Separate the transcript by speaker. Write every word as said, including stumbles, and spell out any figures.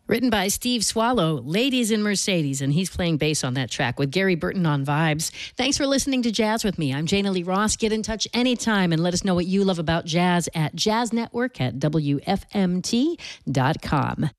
Speaker 1: Written by Steve Swallow, Ladies in Mercedes, and he's playing bass on that track with Gary Burton on vibes. Thanks for listening to Jazz with me. I'm Jana Lee Ross. Get in touch anytime and let us know what you love about jazz at jazz network at W F M T dot com.